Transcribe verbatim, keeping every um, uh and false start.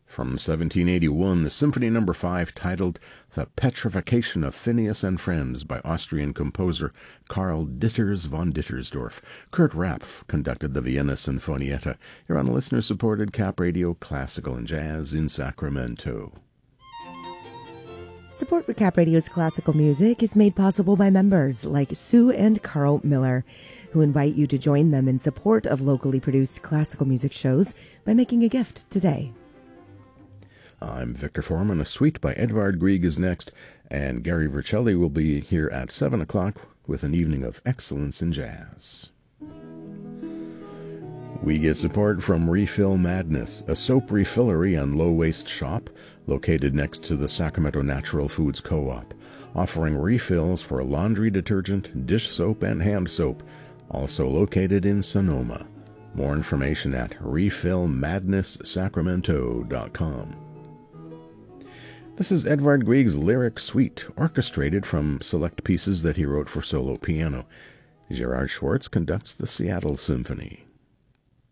From seventeen eighty-one, the Symphony Number five titled The Petrification of Phineas and Friends by Austrian composer Karl Ditters von Dittersdorf. Kurt Rapp conducted the Vienna Sinfonietta. You're on listener-supported Cap Radio Classical and Jazz in Sacramento. Support for Cap Radio's classical music is made possible by members like Sue and Carl Miller, who invite you to join them in support of locally produced classical music shows by making a gift today. I'm Victor Foreman. A suite by Edvard Grieg is next, and Gary Vercelli will be here at seven o'clock with an evening of excellence in jazz. We get support from Refill Madness, a soap refillery and low-waste shop located next to the Sacramento Natural Foods Co-op, offering refills for laundry detergent, dish soap, and hand soap, also located in Sonoma. More information at refill madness sacramento dot com. This is Edvard Grieg's Lyric Suite, orchestrated from select pieces that he wrote for solo piano. Gerard Schwartz conducts the Seattle Symphony.